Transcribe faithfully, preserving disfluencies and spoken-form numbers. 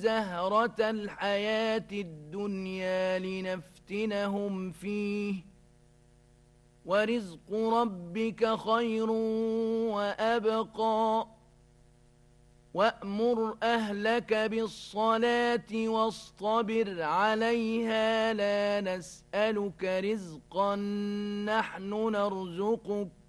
زهرة الحياة الدنيا لنفتنهم فيه ورزق ربك خير وأبقى وأمر أهلك بالصلاة واصطبر عليها لا نسألك رزقا نحن نرزقك